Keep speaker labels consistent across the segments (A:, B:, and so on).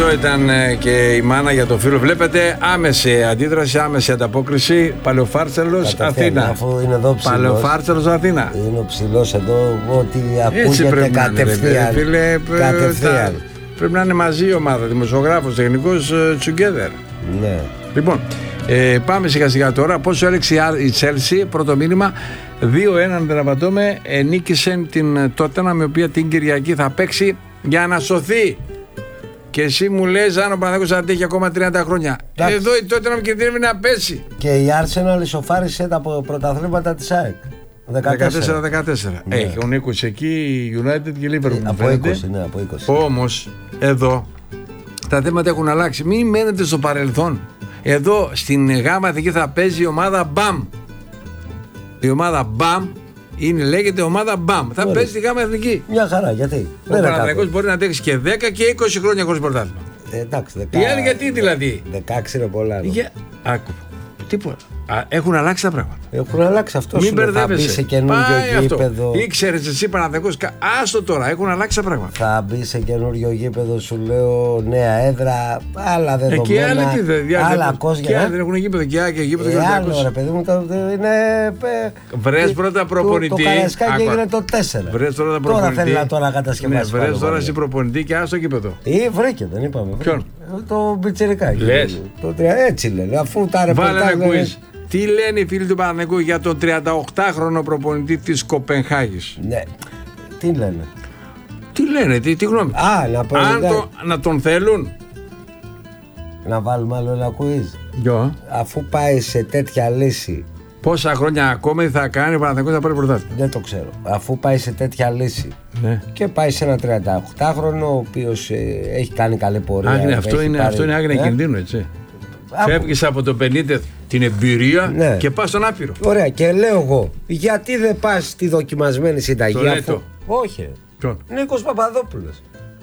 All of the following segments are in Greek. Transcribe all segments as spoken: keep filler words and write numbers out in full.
A: Αυτό ήταν και η μάνα για το φίλο. Βλέπετε, άμεση αντίδραση, άμεση ανταπόκριση. Παλαιοφάρτσαλος Αθήνα.
B: Αφού είναι εδώ ψηλός.
A: Παλαιοφάρτσαλος Αθήνα.
B: Είναι ο ψηλός εδώ, ότι ακούγεται κατευθείαν.
A: Φίλε,
B: κατευθείαν.
A: Πρέπει να είναι μαζί η ομάδα, δημοσιογράφος, τεχνικός, together.
B: Ναι.
A: Λοιπόν, ε, πάμε σιγά σιγά τώρα. Πόσο έλεξε η Chelsea, πρώτο μήνυμα. δύο ένα, αν δεν απατώμε, νίκησε την Tottenham, η οποία την Κυριακή θα παίξει για να σωθεί. Και εσύ μου λες αν ο Παναθηναϊκός αντέχει ακόμα τριάντα χρόνια. Εντάξει. Εδώ η Tottenham κινδυνεύει να πέσει.
B: Και η Arsenal ισοφάρισε τα πρωταθλήματα της ΑΕΚ.
A: δεκατέσσερα δεκατέσσερα. Ναι. Έχουν είκοσι εκεί η United και η Liverpool.
B: Ε, από είκοσι, ναι, από είκοσι.
A: Όμως εδώ τα θέματα έχουν αλλάξει. Μην μένετε στο παρελθόν. Εδώ στην Γάμα Εθνική θα παίζει η ομάδα Μπαμ. Η ομάδα Μπαμ είναι, λέγεται ομάδα Μπαμ. Θα παίζει τη Γάμα Εθνική.
B: Μια χαρά, γιατί.
A: Ο Παναθηναϊκός μπορεί να αντέξει και δέκα και είκοσι χρόνια χωρίς πρωτάθλημα.
B: Ε, εντάξει, δεκα...
A: Οι άλλοι γιατί δηλαδή.
B: δεκαέξι είναι πολλά.
A: Για... Άκου. Τίποτα. Έχουν αλλάξει τα πράγματα.
B: Έχουν αλλάξει αυτό.
A: Μην μπερδεύεσαι.
B: Θα μπει σε καινούριο γήπεδο.
A: Ήξερες εσύ Παναθηναϊκός. Άστο τώρα, έχουν αλλάξει τα πράγματα.
B: Θα μπει σε καινούριο γήπεδο, σου λέω, νέα έδρα, άλλα δεδομένα.
A: Και άλλα τι δεν
B: άλλα κόσμια.
A: Και άλλοι δεν έχουν γήπεδο. Και άλλοι γήπεδο.
B: Και άλλο ρε παιδί μου, το, είναι.
A: Βρες πρώτα προπονητή.
B: Το, το Καραϊσκάκι έγινε το τέσσερα.
A: Βρες πρώτα προπονητή.
B: Τώρα θέλει να τώρα κατασκευάσει.
A: Ναι, βρες τώρα εσύ προπονητή και άστο γήπεδο.
B: Ή βρήκε, δεν είπαμε.
A: Ποιον?
B: Το Πιτσιρικάκι.
A: Λες.
B: Έτσι λένε, αφού τα
A: ρεπορτάζ. Τι λένε οι φίλοι του Παναθηναϊκού για τον τριανταοκτάχρονο προπονητή της Κοπενχάγης?
B: Ναι. Τι λένε.
A: Τι λένε, τι, τι γνώμη.
B: Α, να πω.
A: Αν το, να τον θέλουν.
B: Να βάλουμε άλλο ένα quiz.
A: Γιο.
B: Αφού πάει σε τέτοια λύση.
A: Πόσα χρόνια ακόμα θα κάνει ο Παναθηναϊκός να πάρει πρωτάθλημα?
B: Δεν το ξέρω. Αφού πάει σε τέτοια λύση.
A: Ναι.
B: Και πάει σε ένα τριανταοκτάχρονο ο οποίος ε, έχει κάνει καλή πορεία.
A: Άγνη, αυτό, είναι, πάρει... αυτό είναι άγνοια ε? κινδύνου, έτσι. Φεύγεις από το πενήντα την εμπειρία, ναι, και πας στον άπειρο.
B: Ωραία, και λέω εγώ, γιατί δεν πας στη δοκιμασμένη συνταγή?
A: Αφού...
B: Όχι.
A: Ποιον?
B: Νίκος Παπαδόπουλος.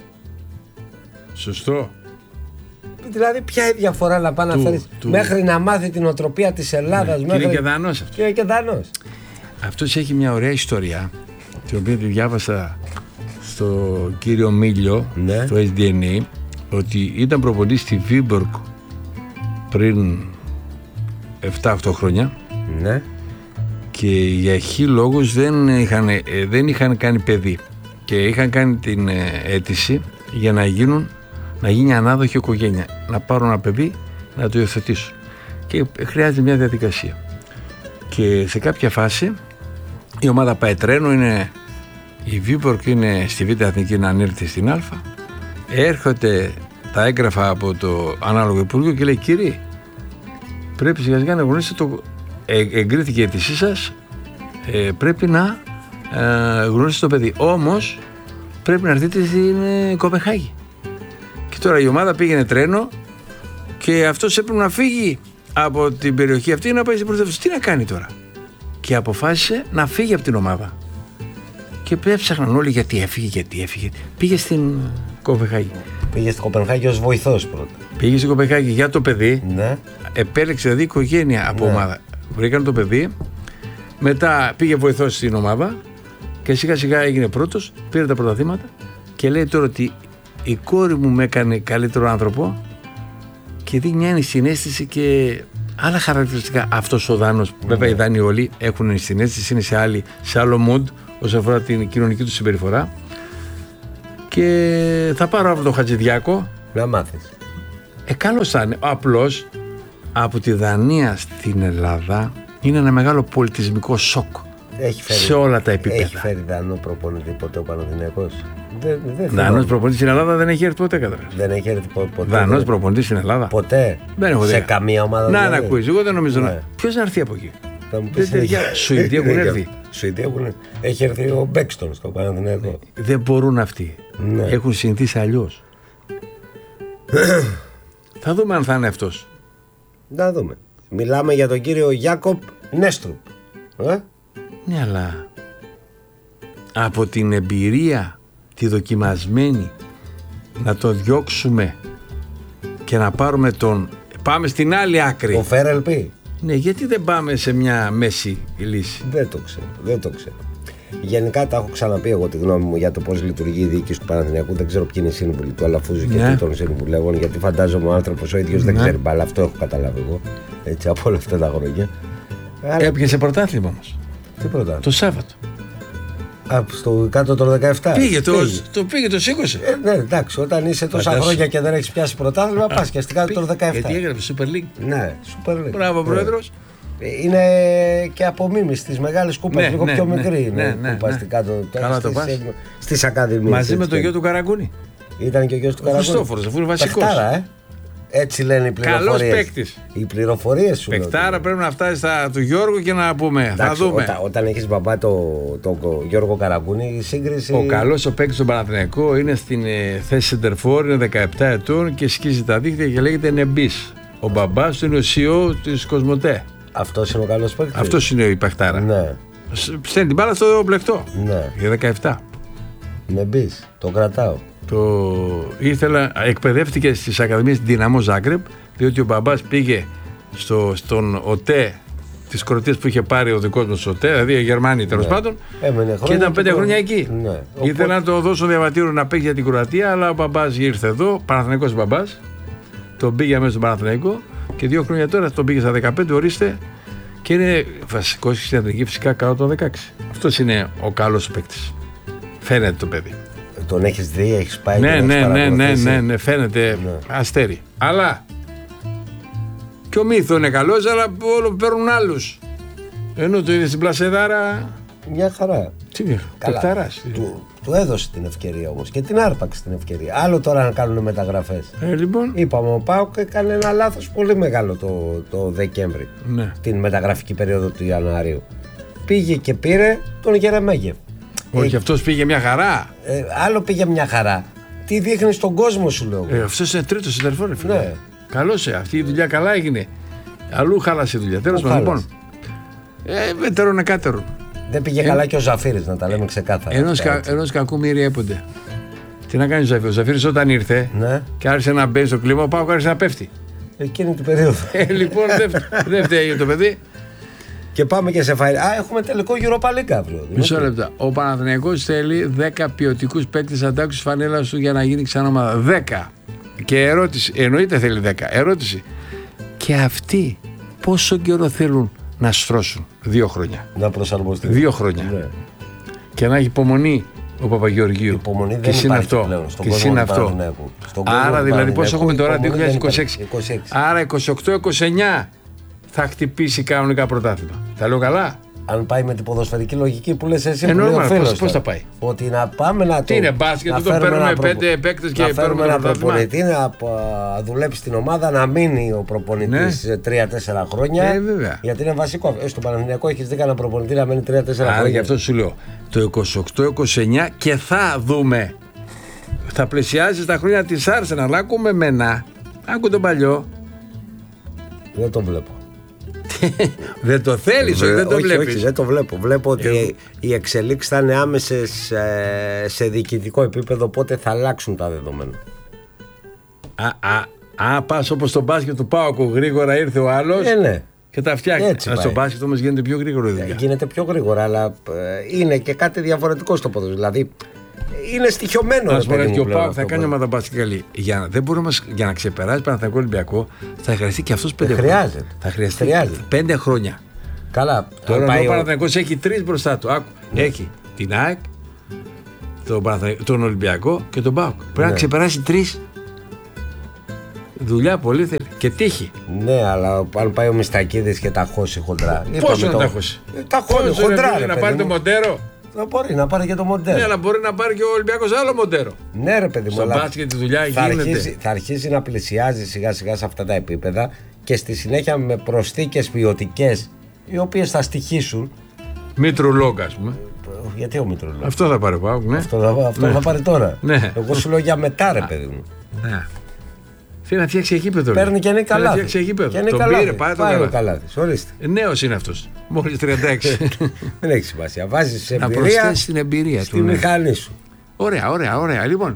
A: Σωστό.
B: Δηλαδή, ποια είναι η διαφορά να πάει να φέρεις του... μέχρι να μάθει την οτροπία της Ελλάδας?
A: Ναι,
B: μέχρι...
A: Και είναι και δανός αυτός.
B: Και είναι και δανός.
A: Αυτός έχει μια ωραία ιστορία, την οποία τη διάβασα στο κύριο Μίλιο, ναι, στο ες ντι εν έι, ότι ήταν προπονητής στη Βίμπορκ πριν επτά οκτώ χρόνια,
B: ναι,
A: και για χι λόγους δεν είχαν, δεν είχαν κάνει παιδί και είχαν κάνει την αίτηση για να γίνουν, να γίνει ανάδοχη οικογένεια, να πάρουν ένα παιδί, να το υιοθετήσουν, και χρειάζεται μια διαδικασία. Και σε κάποια φάση η ομάδα πάει τρένο, είναι η Βίμπορκ είναι στη Β' Εθνική να ανέλθει στην Α, έρχονται τα έγγραφα από το ανάλογο υπουργείο και λέει, κύριε, πρέπει σιγά σιγά να γνωρίσετε το. Ε, εγκρίθηκε η αίτησή σας, ε, πρέπει να ε, γνωρίσετε το παιδί. Όμως πρέπει να έρθετε στην ε, Κοπενχάγη. Και τώρα η ομάδα πήγαινε τρένο και αυτός έπρεπε να φύγει από την περιοχή αυτή να πάει στην πρωτεύουσα. Τι να κάνει τώρα? Και αποφάσισε να φύγει από την ομάδα. Και έψαχναν όλοι γιατί έφυγε, γιατί έφυγε. Πήγε στην Κοπενχάγη.
B: Πήγε στην Κοπενχάγη ως βοηθός πρώτα.
A: Πήγε στην Κοπενχάγη για το παιδί.
B: Ναι.
A: Επέλεξε δηλαδή οικογένεια από, ναι, ομάδα. Βρήκαν το παιδί. Μετά πήγε βοηθός στην ομάδα. Και σιγά σιγά έγινε πρώτος. Πήρε τα πρωταθλήματα. Και λέει τώρα ότι η κόρη μου με έκανε καλύτερο άνθρωπο. Και δίνει μια ενσυναίσθηση και άλλα χαρακτηριστικά. Αυτός ο Δάνος. Ναι. Βέβαια οι Δάνοι όλοι έχουν ενσυναίσθηση. Είναι σε, άλλη, σε άλλο mood όσον αφορά την κοινωνική του συμπεριφορά. Και θα πάρω από τον Χατζηδιάκο
B: να μάθεις.
A: Ε, καλώς θα είναι. Απλώς από τη Δανία στην Ελλάδα είναι ένα μεγάλο πολιτισμικό σοκ.
B: Έχει φέρει,
A: σε όλα τα επίπεδα.
B: Έχει φέρει Δανό προπονητή ποτέ ο Παναθηναϊκός?
A: Δανός προπονητή στην Ελλάδα δεν έχει έρθει ποτέ, καταρχάς.
B: Δεν έχει έρθει ποτέ.
A: Δανός προπονητή στην Ελλάδα.
B: Ποτέ.
A: Δεν έχω
B: σε δει. Καμία ομάδα.
A: Να, να ακούεις. Εγώ δεν νομίζω. Ναι. Να... Ποιος να έρθει από εκεί? Σουηδία έχουν έρθει.
B: Σουηδία έχουν έρθει. Έχει έρθει ο Μπέκστον στο Παναθηναϊκό.
A: Δεν μπορούν αυτοί. Ναι. Έχουν συνηθίσει αλλιώς. Θα δούμε αν θα είναι αυτός.
B: Να δούμε. Μιλάμε για τον κύριο Γιάκοπ Νέστρουπ. Ε?
A: Ναι, αλλά από την εμπειρία τη δοκιμασμένη να το διώξουμε και να πάρουμε τον... Πάμε στην άλλη άκρη.
B: Ο Φέρελπι.
A: Ναι, γιατί δεν πάμε σε μια μέση λύση?
B: Δεν το ξέρω, δεν το ξέρω. Γενικά τα έχω ξαναπεί εγώ τη γνώμη μου για το πώς λειτουργεί η διοίκηση του Παναθηναϊκού. Δεν ξέρω ποιοι είναι οι σύμβουλοι του Αλαφούζου και
A: Ναι.
B: τι τον συμβουλεύουν, γιατί φαντάζομαι ο άνθρωπος ο ίδιος δεν
A: Ναι.
B: ξέρει μπάλα. Αυτό έχω καταλάβει εγώ έτσι, από όλα αυτά τα χρόνια. Αλλά
A: Έπιασε πρωτάθλημα όμως.
B: τι πρώτα.
A: Το Σάββατο.
B: Α, στο κάτω των δεκαεπτά.
A: Πήγε, το, το πήγε, το σήκωσε.
B: Ε, ναι, εντάξει, όταν είσαι τόσα
A: Φαντάσου.
B: χρόνια και δεν έχει πιάσει πρωτάθλημα, πα και στην κάτω των δεκαεπτά.
A: Γιατί έγραφε Super League.
B: Ναι, Super League.
A: Μπράβο,
B: Ναι.
A: πρόεδρος.
B: Είναι και απομίμηση τη μεγάλη κούπα,
A: Ναι,
B: λίγο
A: ναι,
B: πιο
A: ναι,
B: μικρή είναι
A: ναι,
B: η
A: ναι,
B: κούπα
A: ναι.
B: στην κάτω.
A: Καλά το πας.
B: Στι ακαδημίες.
A: Μαζί με
B: έτσι
A: το
B: και-
A: γιο του Καραγκούνη.
B: Ήταν και ο γιος του
A: Ο
B: Καραγκούνη.
A: Χριστόφορος, αφού είναι βασικός.
B: Παιχτάρα, ε. Έτσι λένε οι
A: Καλός
B: πληροφορίες.
A: παίκτης.
B: Οι πληροφορίες σου. λέω.
A: Πεκτάρα πρέπει να φτάσει στα του Γιώργου και να πούμε. Θα
B: Εντάξει,
A: δούμε.
B: Όταν, όταν έχει μπαμπά το, το, το Γιώργο Καραγκούνη, η σύγκριση.
A: Ο καλός ο παίκτης στον Παναθηναϊκό είναι στην ε, θέση σεντερφόρ, είναι δεκαεπτά ετών και σκίζει τα δίχτυα και λέγεται Νεμπής. Ο μπαμπάς του είναι ο σι ι ο της Κοσμοτέ.
B: Αυτό είναι ο καλό παίκτη.
A: Αυτός είναι η Πεκτάρα.
B: Ναι,
A: Στέλνει την μπάλα στο πλεκτό.
B: ναι.
A: Για δεκαεπτά.
B: Με μπει, το κρατάω.
A: Το ήθελα, εκπαιδεύτηκε στις Ακαδημίες Δυναμό Ζάγκρεπ, διότι ο μπαμπάς πήγε στο, στον ΟΤΕ της Κροατίας που είχε πάρει ο δικός μας ΟΤΕ, δηλαδή οι Γερμανοί τέλος πάντων,
B: Έμενε
A: και
B: χρόνια
A: ήταν πέντε
B: το-
A: χρόνια εκεί.
B: Ναι.
A: Ήθελα να το δώσω διαβατήριο να παίξει για την Κροατία, αλλά ο μπαμπάς ήρθε εδώ, Παναθηναϊκός μπαμπάς, τον πήγε μέσα στον Παναθηναϊκό και δύο χρόνια τώρα τον πήγε στα δεκαπέντε, ορίστε, και είναι βασικός στην εθνική φυσικά κάτω των δεκαέξι. Αυτός είναι ο καλός παίκτης. Φαίνεται το παιδί.
B: Τον έχει δει, έχει πάει.
A: Ναι,
B: τον
A: ναι,
B: έχεις
A: ναι, ναι,
B: παρακολουθήσει.
A: ναι, ναι, φαίνεται
B: Ναι.
A: αστέρι. Αλλά και ο Μύθο είναι καλός, αλλά όλο παίρνουν άλλους. Ενώ το είδε στην Πλασεδάρα.
B: Μια χαρά.
A: Τι είναι,
B: Καλά.
A: παικταράς.
B: Του, του έδωσε την ευκαιρία όμως και την άρπαξε την ευκαιρία. Άλλο τώρα να κάνουν μεταγραφές.
A: Ε, λοιπόν.
B: Είπαμε, ο ΠΑΟΚ έκανε ένα λάθος πολύ μεγάλο το, το Δεκέμβρη,
A: Ναι.
B: την μεταγραφική περίοδο του Ιανουαρίου. Πήγε και πήρε τον Γερεμέγεφ.
A: Όχι, αυτός πήγε μια χαρά.
B: Ε, άλλο πήγε μια χαρά. Τι δείχνει στον κόσμο, σου λέω.
A: Ε, αυτός είναι τρίτος συντερφόρ, ρε φίλε.
B: Ναι.
A: Καλός, ε, αυτή η δουλειά καλά έγινε. Αλλού χάλασε η δουλειά. Τέλος
B: Πού
A: πάντων,
B: χάλασε?
A: λοιπόν. Ε, βέτερον εκάτερον.
B: Δεν πήγε
A: Ε,
B: καλά και ο Ζαφύρης, να τα λέμε ξεκάθαρα.
A: Ενός,
B: αυτά,
A: κα,
B: έτσι.
A: ενός κακού μύρι έπονται. Τι να κάνει ο Ζαφύρης. Ο Ζαφύρης όταν ήρθε
B: Ναι,
A: και άρχισε να μπαίνει στο κλίμα, ο Πάοκ άρχισε να πέφτει.
B: εκείνη την περίοδο.
A: Ε, λοιπόν, δεν δε φταίει το παιδί.
B: Και πάμε και σε φάιλ. Α, έχουμε τελικό Europa League αύριο.
A: Μισό
B: Δημήτρη.
A: λεπτό. Ο Παναθηναϊκός θέλει δέκα ποιοτικούς παίκτες αντάξεις φανέλας του για να γίνει ξανά ομάδα. δέκα. Και ερώτηση, εννοείται θέλει δέκα. Ερώτηση. Και αυτοί πόσο καιρό θέλουν να στρώσουν? Δύο χρόνια.
B: Να προσαρμοστεί.
A: Δύο χρόνια.
B: Ναι.
A: Και να έχει υπομονή ο Παπαγεωργίου.
B: Υπομονή
A: Και
B: δεν
A: συν
B: υπάρχει
A: αυτό.
B: πλέον στον
A: Και
B: κόσμο
A: συν
B: του
A: αυτό.
B: Παναθηναϊκού. Στον κόσμο
A: Άρα
B: του
A: δηλαδή πόσο έχουμε τώρα,
B: Παναθηναϊκού,
A: δύο χιλιάδες
B: υπομονή
A: είκοσι έξι.
B: δεν υπάρχει. είκοσι έξι.
A: Άρα είκοσι οκτώ είκοσι εννιά θα χτυπήσει κανονικά πρωτάθλημα. Τα λέω καλά.
B: Αν πάει με την ποδοσφαιρική λογική που λες εσύ,
A: Ε,
B: που λέει ο
A: normal,
B: φίλος
A: πώς- πώς
B: τώρα.
A: θα πάει?
B: Ότι να πάμε να το.
A: Τι είναι, μπάσκετ,
B: να
A: το
B: φέρουμε
A: παίρνουμε
B: ένα προπο-
A: πέντε παίκτες και
B: να
A: παίρνουμε
B: φέρουμε
A: το
B: ένα
A: πρωτάθλημα.
B: προπονητή να πα- δουλέψει την ομάδα, να μείνει ο προπονητής τρία τέσσερα χρόνια.
A: Ε, βέβαια.
B: Γιατί είναι βασικό. Ε, στον Παναθηναϊκό έχεις δει κανένα προπονητή να μένει τρία τέσσερα
A: Άρα
B: χρόνια.
A: γι' αυτό σου λέω το είκοσι οκτώ είκοσι εννιά και θα δούμε. Θα πλησιάζει τα χρόνια της Arsenal. Άκουμε μένα. Άκου τον παλιό.
B: Δεν το βλέπω.
A: Δεν το θέλεις, όχι, δεν το
B: όχι,
A: βλέπεις.
B: όχι, δεν το βλέπω. Βλέπω ότι
A: Εγώ-
B: οι εξελίξεις θα είναι άμεσες ε, σε διοικητικό επίπεδο, οπότε θα αλλάξουν τα δεδομένα.
A: Α, α, α πας όπως στο μπάσκετ του Πάοκου. Γρήγορα ήρθε ο άλλος
B: Ε, ναι.
A: και τα φτιάχνει.
B: Έτσι
A: Α,
B: πάει.
A: στο μπάσκετ όμως γίνεται πιο γρήγορο η δουλειά.
B: Γίνεται πιο γρήγορα, αλλά ε, είναι και κάτι διαφορετικό στο ποδόσφαιρο. Δηλαδή είναι στοιχειωμένο.
A: Να
B: ρε
A: σου πω
B: παιδί
A: κάτι,
B: μου,
A: και ο
B: πλέον
A: Πάοκ θα
B: αυτό
A: κάνει
B: που-
A: ομάδα μπάσκετ καλή. Για να, δεν μπορούμε, μας- για να ξεπεράσει Παναθηναϊκό Ολυμπιακό θα χρειαστεί και αυτός πέντε χρόνια.
B: χρειάζεται.
A: Θα χρειαστεί
B: Χρειάζεται.
A: πέντε χρόνια.
B: Καλά.
A: Τώρα
B: αν
A: ο
B: πάει ο-
A: Παναθηναϊκός έχει τρεις μπροστά του. Άκου. Έχει την ΑΕΚ, τον, Παναθηναϊκό- τον Ολυμπιακό και τον ΠΑΟΚ. Πρέπει να
B: Ναι.
A: ξεπεράσει τρεις. Δουλειά πολύ θέλει. Και τύχη.
B: Ναι, αλλά αν πάει ο Μιστακίδης και τα χώσει χοντρά.
A: Πόσο
B: Είπαμε
A: να
B: το-
A: τα χώσει?
B: Ε, Τα χώνει
A: Πόσο
B: χοντρά.
A: είναι,
B: ρε
A: να
B: παιδί
A: πάρει το
B: μου.
A: Μοντέρο.
B: Να μπορεί να πάρει και το
A: Ναι,
B: μοντέλο.
A: αλλά μπορεί να πάρει και ο Ολυμπιακός άλλο Μοντέρο.
B: Ναι, ρε παιδί μου.
A: Στο
B: αλλά
A: μπάσκετ τη δουλειά
B: θα
A: γίνεται.
B: αρχίσει, θα αρχίσει να πλησιάζει σιγά σιγά σε αυτά τα επίπεδα και στη συνέχεια με προσθήκες ποιοτικές οι οποίες θα στοιχήσουν.
A: Μήτρου Λόγκα, ας πούμε.
B: Γιατί ο Μήτρος λέει.
A: Αυτό θα πάρει ο ΠΑΟΚ, ναι.
B: Αυτό, θα, αυτό
A: Ναι.
B: θα πάρει τώρα.
A: Ναι.
B: Εγώ σου λέω για μετά, ρε παιδί μου.
A: Ναι. Θέλει να φτιάξει γήπεδο.
B: Παίρνει και είναι
A: Θέλει να
B: καλά.
A: φτιάξει γήπεδο.
B: Και είναι
A: Τον
B: καλά.
A: πήρε, πάει το
B: Πάει ο
A: καλά.
B: Καλάθης. Ορίστε.
A: Νέος είναι αυτός. Μόλις τριάντα έξι.
B: Δεν έχει σημασία. Βάζει
A: Να
B: εμπειρία
A: προσθέσει την εμπειρία
B: στη
A: του. ναι.
B: μηχανή σου.
A: Ωραία, ωραία, ωραία. Λοιπόν,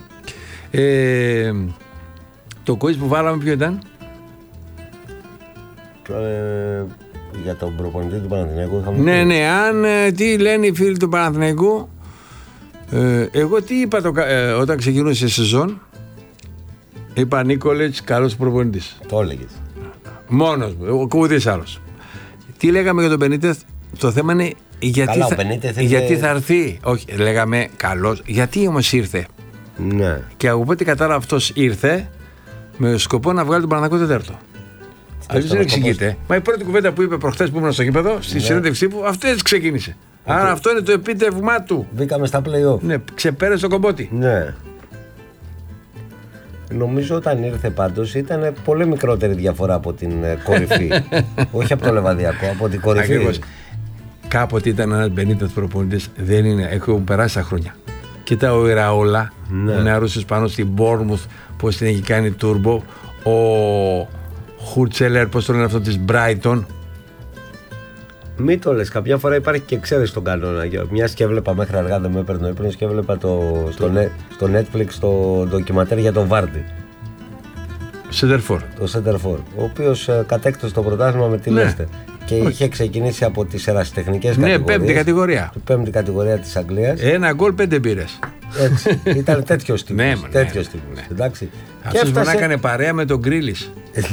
A: ε, το quiz που βάλαμε ποιο ήταν?
B: Ε, Για τον προπονητή του Παναθηναϊκού είχαμε.
A: Ναι, ναι, αν ε, τι λένε οι φίλοι του Παναθηναϊκού. Ε, εγώ τι είπα το, ε, όταν ξεκινούσε η σεζόν. Είπα Νίκολιτς, καλός προπονητής.
B: Το έλεγες.
A: Μόνος μου, ούτε άλλος. Τι λέγαμε για τον Μπενίτεθ, το θέμα είναι γιατί,
B: Καλά,
A: θα, γιατί
B: είναι...
A: θα έρθει. Όχι, λέγαμε καλός. Γιατί όμως ήρθε.
B: Ναι.
A: Και από ό,τι κατάλαβα αυτός ήρθε με σκοπό να βγάλει τον Παναθηναϊκό τέταρτο. Αλλιώς δεν εξηγείται. Μα η πρώτη κουβέντα που είπε προχθές που ήμουν στο γήπεδο, στη ναι. συνέντευξή μου, αυτή έτσι ξεκίνησε. Okay. Άρα αυτό είναι το επίτευγμά του.
B: Μπήκαμε στα play-off.
A: Ναι, ξεπέρασε το κομπότι.
B: Ναι. Νομίζω όταν ήρθε πάντως ήταν πολύ μικρότερη διαφορά από την κορυφή. Όχι από το Λεβαδιακό, από την κορυφή.
A: Ακριβώς. Κάποτε ήταν ένας Μπενίτεθ προπονητής, δεν είναι, έχουν περάσει τα χρόνια. Κοίτα ο Ιραόλα, ναι. Ο νεαρός Ισπανός στην Bournemouth, πώς την έχει κάνει τούρμπο. Ο Χουρτσέλερ, πώς το λένε αυτό της Brighton.
B: Μη το λες, κάποια φορά υπάρχει και ξέρεις τον κανόνα. Μιας και έβλεπα μέχρι αργά, δεν με έπαιρνε ο ύπνος και έβλεπα το, στο, ναι. στο Netflix το ντοκιματέρ για τον Βάρντι.
A: Σέντερφορ.
B: Το Σέντερφορ, ο οποίος ε, κατέκτησε το πρωτάθλημα με τη ναι. Λέστερ. Και όχι. Είχε ξεκινήσει από τις ερασιτεχνικές
A: ναι,
B: κατηγορίες.
A: Πέμπτη κατηγορία.
B: Πέμπτη κατηγορία της Αγγλίας.
A: Ένα γκολ, πέντε μπύρες.
B: Έτσι. Ήταν τέτοιος τύπος.
A: ναι,
B: τέτοιος
A: ναι,
B: τύπος.
A: Ναι.
B: Εντάξει.
A: Αυτός έφτασε... μπορεί να έκανε παρέα με τον Γκρίλις.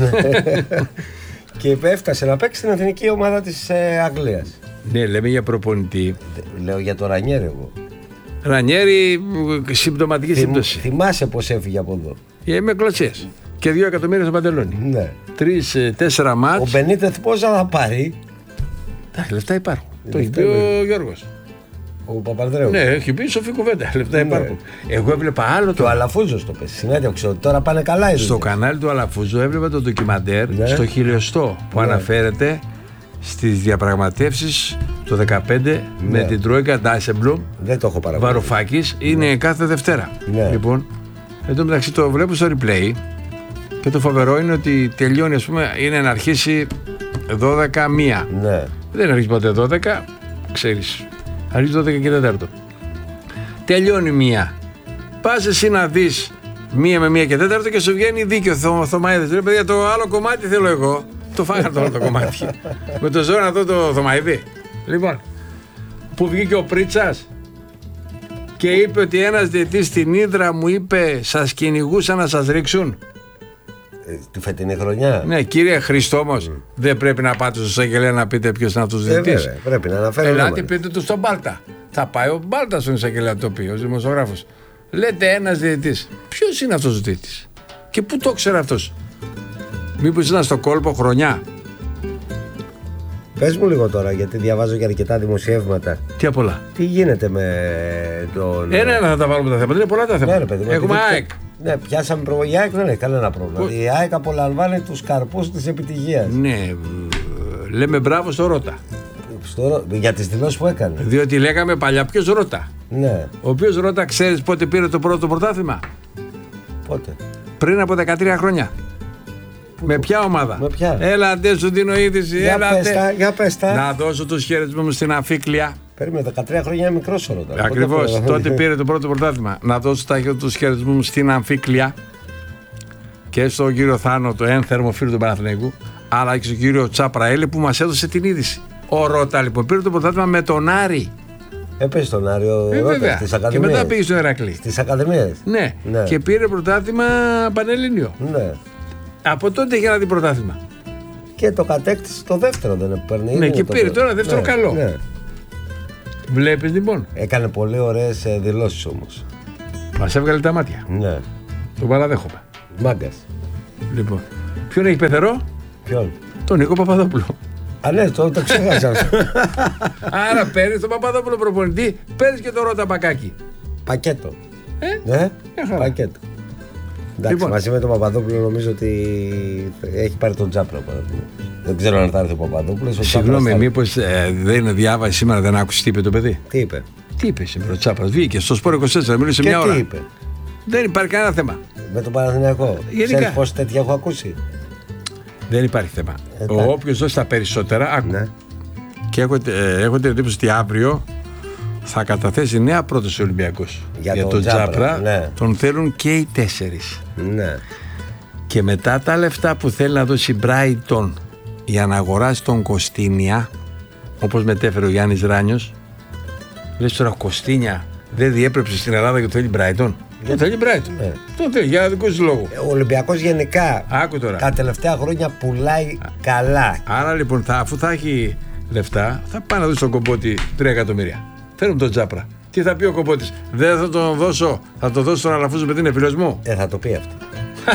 B: Και έφτασε να παίξει στην εθνική ομάδα της ε, Αγγλίας.
A: Ναι, λέμε για προπονητή.
B: Λέω για το Ρανιέρι εγώ.
A: Ρανιέρι, συμπτωματική
B: Θυμ,
A: σύμπτωση.
B: Θυμάσαι πως έφυγε από εδώ.
A: Ε, με κλωτσίες. Και δύο εκατομμύρια στο παντελόνι.
B: Ναι.
A: Τρεις, τέσσερα μάτς.
B: Ο Μπενίτεθ πόσα θα πάρει.
A: Τα λεφτά υπάρχουν. Το έχει πει ο Γιώργος.
B: Ο Παπανδρέου.
A: Ναι, έχει πει σοφή κουβέντα. Λεφτά ναι. υπάρχουν. Εγώ έβλεπα άλλο το.
B: Το Αλαφούζος το πες. Συνέντευξε ότι τώρα πάνε καλά οι
A: στο κανάλι του Αλαφούζου έβλεπα το ντοκιμαντέρ ναι. στο χιλιοστό που ναι. αναφέρεται στις διαπραγματεύσεις το δεκαπέντε ναι. με την Τρόικα Ντάισεμπλουμ.
B: Δεν το έχω παρακολουθήσει.
A: Βαρουφάκης είναι ναι. κάθε Δευτέρα.
B: Ναι.
A: Λοιπόν, εν τω μεταξύ το βλέπω στο replay και το φοβερό είναι ότι τελειώνει, ας πούμε, είναι να αρχίσει δώδεκα μία.
B: Ναι.
A: Δεν αρχίζει ποτέ δώδεκα, ξέρεις. Αρχίζει δώδεκα και τέταρτο. Τελειώνει μία. Πας εσύ να δεις μία με μία και τέταρτο και σου βγαίνει δίκιο θω, Θωμαίδης. Ρε παιδιά, το άλλο κομμάτι θέλω εγώ. Το φάγα το άλλο το κομμάτι. Με το ζώο να δω το Θωμαίδη. Λοιπόν, που βγήκε ο Πρίτσας και είπε ότι ένας διαιτής στην Ύδρα μου είπε σας κυνηγούσαν να σας ρίξουν.
B: Ε, τη φετινή χρονιά.
A: Ναι, κύριε Χριστό όμως, mm. δεν πρέπει να πάτε στο εισαγγελέα να πείτε ποιος είναι αυτός ο διαιτητής.
B: Ε, πρέπει να αναφέρει.
A: Ελάτε, πείτε του στον Μπάλτα. Θα πάει ο Μπάλτα στον εισαγγελέα, το πει ο δημοσιογράφος. Λέτε ένας διαιτητής. Ποιος είναι αυτός ο διαιτητής και πού το ξέρει αυτός? Μήπως ήταν στο κόλπο χρονιά?
B: Πες μου λίγο τώρα, γιατί διαβάζω και αρκετά δημοσιεύματα.
A: Τι απ' όλα?
B: Τι γίνεται με τον.
A: Ένα-ένα θα τα βάλουμε τα θέματα. Είναι πολλά τα θέματα.
B: Ναι, παιδί,
A: έχουμε ΑΕΚ.
B: Ναι, πιάσαμε προ... Η ΑΕΚ δεν έχει κανένα πρόβλημα. Που... Η ΑΕΚ απολαμβάνει τους καρπούς της επιτυχίας.
A: Ναι, λέμε μπράβο στο Ρώτα.
B: Στο... Για τις δηλώσεις που έκανε.
A: Διότι λέγαμε παλιά ποιος Ρώτα.
B: Ναι.
A: Ο οποίος Ρώτα, ξέρεις πότε πήρε το πρώτο πρωτάθλημα?
B: Πότε?
A: Πριν από δεκατρία χρόνια.
B: Πού...
A: Με ποια ομάδα?
B: Με ποια?
A: Έλατε, σου δίνω είδηση.
B: Για πες τα, για πες τα.
A: Να δώσω τους χαιρετισμούς στην Αφίκλια.
B: Περίμενε, δεκατρία χρόνια είναι μικρός ο Ρώτα.
A: Ακριβώς, τότε πήρε το πρώτο πρωτάθλημα. Να δώσω τους χαιρετισμούς στην Αμφίκλια και στον κύριο Θάνο, το ένθερμο φίλο του Παναθηναϊκού, αλλά και στον κύριο Τσαπραέλη που μας έδωσε την είδηση. Ο Ρώτα λοιπόν πήρε το πρωτάθλημα με τον Άρη.
B: Έπαιζε τον Άρη ο
A: ε,
B: Ρώτα στις Ακαδημίες.
A: Και μετά πήγε στον Ηρακλή.
B: Στις Ακαδημίες.
A: Ναι. ναι, και πήρε πρωτάθλημα Πανελλήνιο.
B: Ναι.
A: Από τότε είχε ένα δει πρωτάθλημα.
B: Και το κατέκτησε το δεύτερο, δεν παίρνει?
A: Ναι, και πήρε τώρα δεύτερο
B: ναι,
A: καλό.
B: Ναι.
A: Βλέπεις λοιπόν.
B: Έκανε πολύ ωραίες δηλώσεις όμως.
A: Μας έβγαλε τα μάτια.
B: Ναι.
A: Τον παραδέχομαι.
B: Μάγκας.
A: Λοιπόν. Ποιον έχει πεθερό?
B: Ποιον?
A: Τον Νίκο Παπαδόπουλο.
B: Α, ναι, το, το ξέχασα αυτό.
A: Άρα παίρνεις τον Παπαδόπουλο προπονητή, παίρνεις και τον Ρώτα Μπακάκη.
B: Πακέτο.
A: Ε?
B: Ναι, πακέτο. Εντάξει,
A: λοιπόν,
B: μαζί με τον Παπαδόπουλο νομίζω ότι έχει πάρει τον Τζάπρα. Δεν ξέρω αν θα έρθει ο Παπαδόπουλος.
A: Συγγνώμη, μήπως ε, δεν διάβασε σήμερα, δεν άκουσε τι είπε το παιδί?
B: Τι είπε?
A: Τι είπε σήμερα ο Τσάπρας? Βγήκε στο Σπορ είκοσι τέσσερα, μίλησε
B: και
A: μια ώρα.
B: Τι είπε?
A: Δεν υπάρχει κανένα θέμα.
B: Με τον Παναθηναϊκό. Ξέρεις πόσοι τέτοια έχω ακούσει?
A: Δεν υπάρχει θέμα.
B: Ε,
A: ο όποιος δώσει τα περισσότερα, άκου. Ναι. Και έχω, ε, έχω την εντύπωση ότι αύριο θα καταθέσει νέα πρόταση ο Ολυμπιακός
B: για,
A: για τον Τζάπρα. Ναι. Τον θέλουν και οι τέσσερις.
B: Ναι.
A: Και μετά τα λεφτά που θέλει να δώσει η Brighton για να αγοράσει τον Κωστίνια, όπως μετέφερε ο Γιάννης Ράνιος. Λες τώρα Κωστίνια δεν διέπρεψε στην Ελλάδα και το θέλει Brighton. Το θέλει Brighton.
B: Ναι.
A: Το θέλει για δικό του λόγο.
B: Ο Ολυμπιακός γενικά
A: Άκου τώρα.
B: τα τελευταία χρόνια πουλάει καλά.
A: Άρα λοιπόν, θα, αφού θα έχει λεφτά, θα πάει να δώσει τον Κομπότη τρία εκατομμύρια. Φέρουμε τον Τζάπρα. Τι θα πει ο Κομπότης? Δεν θα τον δώσω, θα το δώσω στον Αλαφούζο παιδί, είναι φίλος μου.
B: Ε, θα το πει αυτό.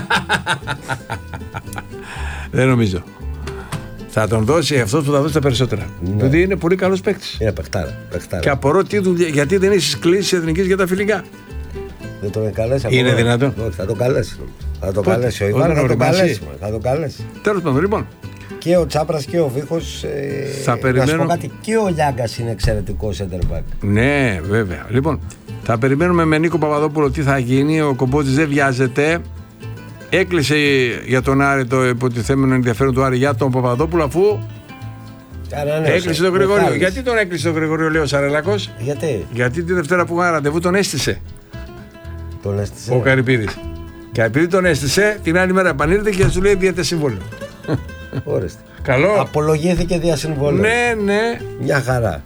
A: Δεν νομίζω. Θα τον δώσει αυτός που θα δώσει τα περισσότερα.
B: Ναι.
A: Δηλαδή είναι πολύ καλός παίκτης.
B: Είναι παιχτάρα. παιχτάρα.
A: Και απορώ τι δουλειά, γιατί δεν έχει κλείσει εθνικής για τα φιλικά.
B: Δεν τον καλέσει.
A: Είναι δυνατόν?
B: Όχι, θα τον καλέσει. Θα τον
A: Πότε?
B: καλέσει. Ο
A: Όταν
B: Ιβάν θα τον
A: οριμάσει?
B: καλέσει. Θα τον καλέσει.
A: Τέλος πάντων, λοιπόν.
B: Και ο Τσάπρας και ο Βίχος. Ε,
A: Θα περιμένω-
B: Να σου πω κάτι, και ο Λιάγκας είναι εξαιρετικό center back.
A: Ναι, βέβαια. Λοιπόν, θα περιμένουμε με Νίκο Παπαδόπουλο τι θα γίνει. Ο Κομπότης δεν βιάζεται. Έκλεισε για τον Άρη το υποτιθέμενο ενδιαφέρον του Άρη για τον Παπαδόπουλο, αφού
B: Ανανέωσε.
A: έκλεισε τον
B: Με
A: Γρηγόριο.
B: χάλισε.
A: Γιατί τον έκλεισε τον Γρηγόριο, λέει ο Σαρελάκος?
B: Γιατί
A: Γιατί τη Δευτέρα που είχαν ραντεβού τον έστησε
B: τον έστησε.
A: ο Καρυπίδης. Και επειδή τον έστησε, την άλλη μέρα επανήλθε και σου λέει διέτε συμβόλαιο.
B: Ορίστε.
A: Καλό.
B: Απολογήθηκε δια συμβόλαιο.
A: Ναι, ναι.
B: Μια χαρά.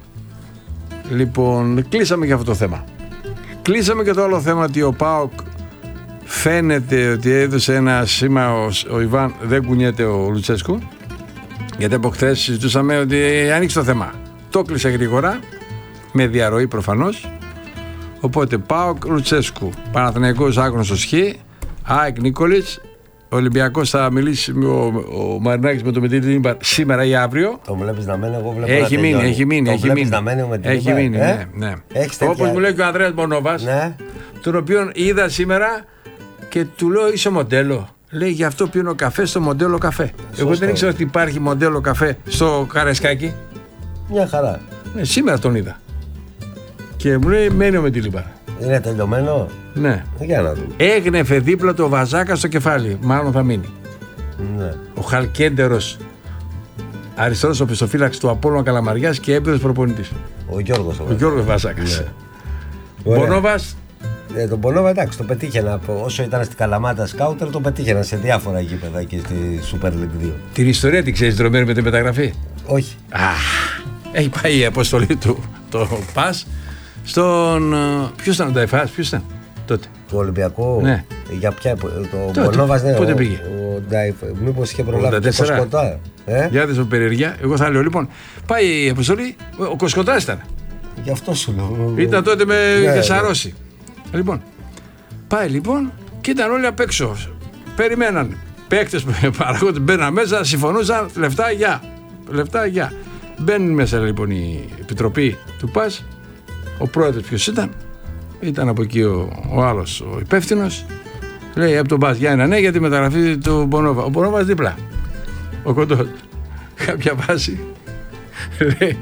A: Λοιπόν, κλείσαμε για αυτό το θέμα. Κλείσαμε και το άλλο θέμα, ότι ο ΠΑΟΚ φαίνεται ότι έδωσε ένα σήμα ο, ο Ιβάν, δεν κουνιέται ο Λουτσέσκου. Γιατί από χθες συζητούσαμε ότι άνοιξε το θέμα. Το κλείσε γρήγορα, με διαρροή προφανώς. Οπότε ΠΑΟΚ Λουτσέσκου, Παναθηναϊκός άγνωστος Χ, ΑΕΚ Νίκολιτς, Ολυμπιακός θα μιλήσει ο, ο Μαρινάκης με τον Μετήλη σήμερα ή αύριο.
B: Το βλέπεις να μένει, εγώ βλέπω
A: Έχει
B: να
A: μείνει,
B: τελειώνει.
A: έχει μείνει.
B: Το
A: έχει
B: βλέπεις
A: μείνει.
B: να μένει με την
A: Έχει
B: Ιβάν,
A: μείνει,
B: ε?
A: ναι, ναι.
B: Έχεις τέτοια-
A: Όπως μου λέει και ο Ανδρέας Μπονόβας,
B: Ναι.
A: τον οποίον είδα σήμερα και του λέω είσαι μοντέλο. Λέει γι' αυτό πίνω καφέ στο μοντέλο καφέ. Εγώ δεν ήξερα ότι υπάρχει μοντέλο καφέ στο Καρεσκάκι.
B: Μια χαρά.
A: Ναι, σήμερα τον είδα. Και μου λέει μένει ο Μετήλιμπα.
B: Είναι τελειωμένο.
A: Ναι.
B: Για να δούμε.
A: Έγνεφε δίπλα το Βαζάκα στο κεφάλι. Μάλλον θα μείνει.
B: Ναι.
A: Ο Χαλκέντερος, αριστερός οπισθοφύλαξ του Απόλλωνα Καλαμαριάς και έμπειρος προπονητής.
B: Ο Γιώργος.
A: Ο Γιώργος Βαζάκας.
B: Ναι. Ωραία.
A: Μπονόβας.
B: Ε, τον Μπονόβα εντάξει, το πετύχαινα. Όσο ήταν στην Καλαμάτα σκάουτερ, το πετύχαινα σε διάφορα γήπεδα και στη Super League δύο.
A: Την ιστορία την ξέρεις δρομένη με τη μεταγραφή?
B: Όχι.
A: Α, έχει πάει η αποστολή του το ΠΑΣ στον. Ποιος ήταν ο Νταϊφάς, ποιος ήταν τότε?
B: Του Ολυμπιακού.
A: Ναι.
B: Για ποια. Το
A: Τότε.
B: Μπονόβας, ναι.
A: Πότε
B: ο-
A: πήγε?
B: ο Ντάιφ- Μήπως είχε προλάβει
A: ογδόντα
B: και
A: τέσσερα.
B: Κοσκοτά. Ε?
A: Για δες με περιεργία. Εγώ θα λέω λοιπόν. Πάει η αποστολή. Ο Κοσκοτάς ήταν.
B: Γι' αυτό σου λέω.
A: Ήταν τότε με
B: Ναι,
A: Κεσαρώσει. Λοιπόν. Πάει λοιπόν και ήταν όλοι απ' έξω. Περιμέναν. Παίκτες παραγόντε μπαίναν μέσα, συμφωνούσαν. Λεφτά, γεια. Λεφτά, γεια. Μπαίνουν μέσα λοιπόν η επιτροπή του ΠΑΣ. Ο πρόεδρος ποιος ήταν? Ήταν από εκεί ο, ο άλλος, ο υπεύθυνος. Λέει από τον ΠΑΣ για ένα ναι για τη μεταγραφή του Μπονόβα. Ο Μπονόβας δίπλα. Ο κοντός. Κάποια βάση. Λέει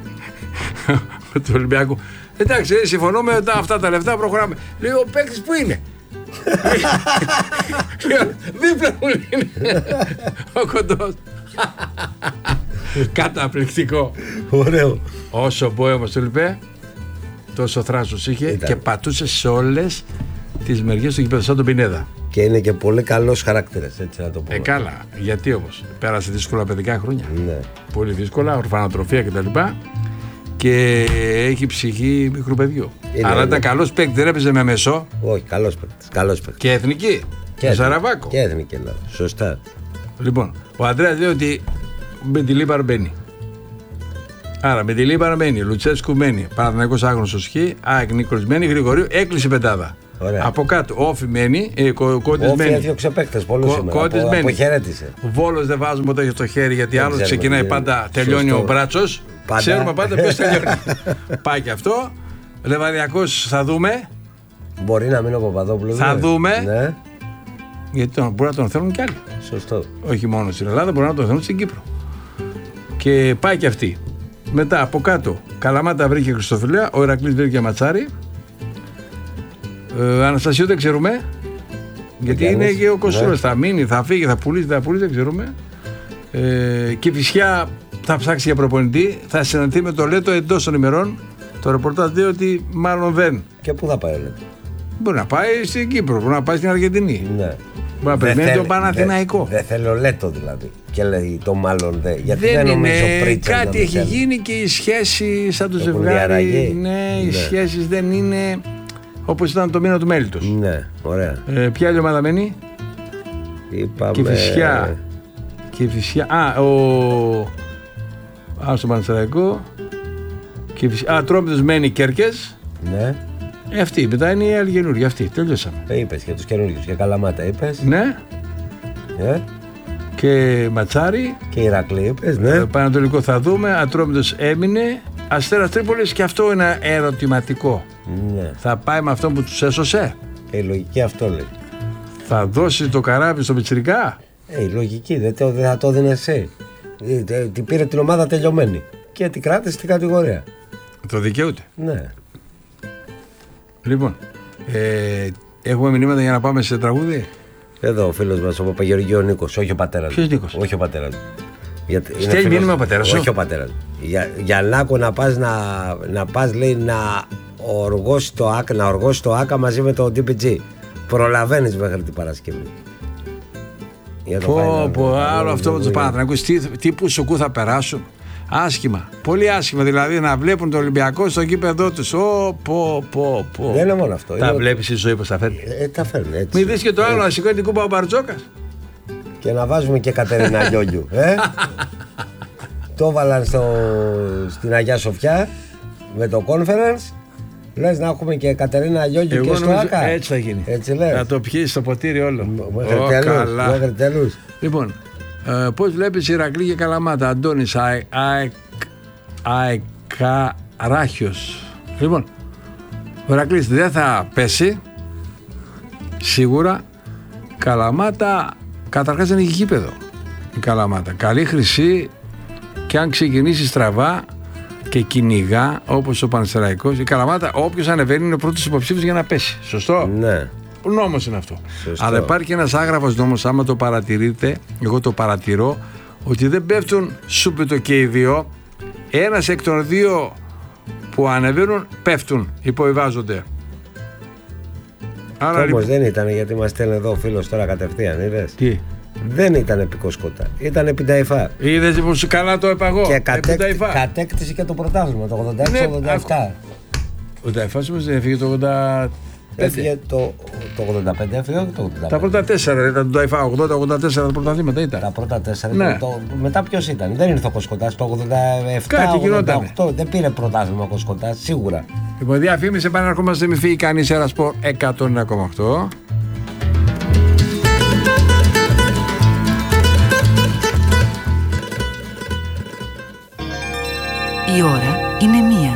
A: του Ολυμπιακού. Εντάξει, ε, συμφωνώ με τα, αυτά τα λεφτά, προχωράμε. Λέει ο παίκτης που είναι? Δίπλα μου είναι. Ο κοντός. Καταπληκτικό.
B: Ωραίο.
A: Όσο μπόεμος του λιπέ, τόσο θράσος είχε.
B: Ήταν.
A: Και πατούσε σε όλες τις μεριές του γηπέδου, σαν τον Πινέδα.
B: Και είναι και πολύ καλός χαρακτήρας, έτσι να το πω.
A: Ε, καλά. Γιατί όμως? Πέρασε δύσκολα παιδικά χρόνια.
B: Ναι.
A: Πολύ δύσκολα, ορφανοτροφία κτλ. Και έχει ψυχή μικρού παιδιού.
B: Είναι,
A: Αλλά
B: είναι.
A: ήταν καλός παίκτη, δεν έπαιζε με μεσό
B: Όχι, καλός παίκτης. Καλός παίκτης.
A: και εθνική. Και
B: εθνική.
A: Σαραβάκο.
B: Και εθνική Ελλάδα. Σωστά.
A: Λοιπόν, ο Ανδρέας λέει ότι με τη Λίμπαρο μπαίνει. Άρα με τη Λίμπαρο μπαίνει, Λουτσέσκου μένει, Παναθηναϊκός άγνωστος Χ, ΑΕΚ Νίκολης μένει, Γρηγορίου έκλεισε πεντάδα.
B: Ωραία.
A: Από κάτω, Όφι μένει, ε, Κο- Κόντης
B: Όφι
A: μένει.
B: έδιωξε παίκτες πολλούς
A: Κο-
B: σήμερα.
A: Κόντης
B: Απο-
A: μένει.
B: Αποχαιρέτησε.
A: Βόλος δεν βάζουμε ποτέ στο χέρι γιατί
B: Δεν
A: άλλος
B: ξέρουμε
A: ξεκινάει
B: τι
A: πάντα,
B: είναι.
A: τελειώνει
B: Σωστό.
A: ο μπράτσος.
B: Πάντα.
A: Ξέρουμε πάντα ποιος τελειώνει. Πάει και αυτό. Λεβαδιακός θα δούμε.
B: Μπορεί να μείνει ο Παπαδόπουλος.
A: Θα
B: ναι.
A: δούμε.
B: Ναι,
A: Γιατί τον, μπορεί να τον θέλουν κι άλλοι.
B: σωστό.
A: Όχι μόνο στην Ελλάδα, μπορεί να τον θέλουν στην Κύπρο. Και πάει και αυτή. Μετά από κάτω, Καλαμάτα βρήκε Χριστοφιλέα, ο Ηρακλής βρήκε Ματσάρι. Ε, Αναστασίου δεν ξέρουμε. Γιατί
B: Γιάννης,
A: είναι και ο Κοσούρας.
B: ναι.
A: Θα μείνει, θα φύγει, θα πουλήσει, θα πουλήσει, δεν ξέρουμε. Ε, και φυσικά θα ψάξει για προπονητή. Θα συναντηθεί με το Λέτο εντός των ημερών. Το ρεπορτάζ λέει ότι μάλλον δεν.
B: Και πού θα πάει ο Λέτο.
A: Μπορεί να πάει στην Κύπρο, μπορεί να πάει στην Αργεντινή.
B: Ναι.
A: Μπορεί να περιμένει το Παναθηναϊκό.
B: Δεν θέλω λέτο δηλαδή. Και λέει το μάλλον δε. Γιατί
A: δεν,
B: δεν
A: είναι
B: νομίζω πρίτσα.
A: Κάτι έχει
B: θέλει.
A: γίνει και οι σχέσεις σαν το, το ζευγάρι. Ναι, ναι, οι σχέσεις δεν είναι όπως ήταν το μήνα του μέλιτος.
B: Ναι, ωραία.
A: Ε, ποια άλλη ομάδα μένει?
B: Είπαμε...
A: Κηφισιά. Κηφισιά. Α, ο... Α, στο Πανσεραϊκό. Κηφισιά. Α, Τρόμπιτος μένει Κέρκες.
B: Ναι.
A: Ε, αυτή, μετά είναι η άλλη καινούργια. Αυτή, τελειώσαμε.
B: Ε, είπες για τους καινούργιους, για Καλαμάτα είπες.
A: Ναι.
B: Ε.
A: Και Ματσάρι.
B: Και Ηρακλή είπες, ναι.
A: Ε, Πανατολικό θα δούμε. Ατρόμητος έμεινε. Αστέρας Τρίπολης, και αυτό είναι ερωτηματικό.
B: Ναι.
A: Θα πάει με αυτό που τους έσωσε?
B: Ε, η λογική αυτό λέει.
A: Θα δώσει το καράβι στο πιτσιρικά?
B: Ε, η λογική, δεν, το, δεν θα το δίνει εσύ. Ε, ε, την πήρε την ομάδα τελειωμένη και την κράτησε στην κατηγορία.
A: Το δικαιούται.
B: Ναι.
A: Λοιπόν, ε, έχουμε μηνύματα για να πάμε σε τραγούδι.
B: Εδώ ο φίλος μας ο Παπαγεωργίου Νίκος, όχι ο πατέρας.
A: Ποιος Νίκος?
B: Όχι ο πατέρας.
A: Στέλνει μήνυμα ο πατέρας σου?
B: Όχι ο πατέρας. Για, για Λάκο να πας να, να πας λέει να οργώσει το άκα, να οργώσει το άκα μαζί με το ντι πι τζι. Προλαβαίνεις μέχρι την Παρασκευή.
A: Πω πω, άλλο αυτό με τους Παναθηναϊκούς, τι, τι πουσουκού θα περάσουν. Άσχημα, πολύ άσχημα, δηλαδή να βλέπουν το Ολυμπιακό στο γήπεδό τους. Ω, πω, πω, πω.
B: Δεν είναι μόνο αυτό.
A: Τα
B: είναι...
A: βλέπεις η ζωή πως τα φέρνει.
B: Ε, τα φέρνει έτσι.
A: Μην δεις και το άλλο, να σηκώνει την κούπα ο Μπαρτζόκας.
B: Και να βάζουμε και Κατερίνα Γιώγιου. Ε? Το βάλαν στο, στην Αγιά Σοφιά με το conference. Λες να έχουμε και Κατερίνα Γιώγιου και στο ΆΚΑ.
A: Έτσι θα γίνει.
B: Έτσι λες.
A: Να το πιείς στο ποτήρι όλο.
B: Μέχρι
A: oh,
B: τέλους,
A: καλά.
B: μέχρι τέλους.
A: Λοιπόν, ε, πώς βλέπεις Ηρακλή και Καλαμάτα? Αντώνης Αεκαράχιος. Λοιπόν, ο Ηρακλής δεν θα πέσει σίγουρα. Καλαμάτα καταρχάς δεν έχει γήπεδο. Η Καλαμάτα καλή χρυσή, και αν ξεκινήσει στραβά και κυνηγά όπως ο Πανσεραϊκός, η Καλαμάτα όποιος ανεβαίνει είναι ο πρώτος υποψήφιος για να πέσει. Σωστό?
B: Ναι.
A: Νόμος είναι αυτό.
B: Σωστό.
A: Αλλά υπάρχει ένας άγραφος νόμος, άμα το παρατηρείτε, εγώ το παρατηρώ, ότι δεν πέφτουν σούπιτο και οι δύο. Ένας εκ των δύο που ανεβαίνουν πέφτουν, υποβιβάζονται.
B: Άρα, όμως δεν ήταν, γιατί μας στέλνει εδώ ο φίλος τώρα κατευθείαν, είδες.
A: Τι?
B: Δεν ήταν επί Κοσκοτά, ήταν επί Ταϊφά.
A: Είδες πως καλά το είπα εγώ?
B: Και κατέκτη, κατέκτησε και το πρωτάθλημα το ογδόντα έξι ογδόντα επτά.
A: Ο Ταϊφάς όμως δεν έφυγε το ογδόντα πέντε.
B: Έφυγε το, το ογδόντα πέντε, έφυγε το ογδόντα πέντε.
A: Τα πρώτα τέσσερα ήταν το Ταϊφά, ογδόντα ογδόντα τέσσερα τα πρωταθλήματα ήταν.
B: Τα πρώτα τέσσερα,
A: ναι.
B: το, μετά ποιος ήταν? Δεν ήρθε ο Κοσκοτάς το ογδόντα επτά ογδόντα οκτώ, δεν πήρε πρωτάθλημα ο Κοσκοτάς, σίγουρα.
A: Λοιπόν, διαφήμιση, επαναρχόμαστε, μη φύγει κανείς. Ένα Σπορ εκατόν ένα κόμμα οκτώ.
C: Η ώρα είναι μία.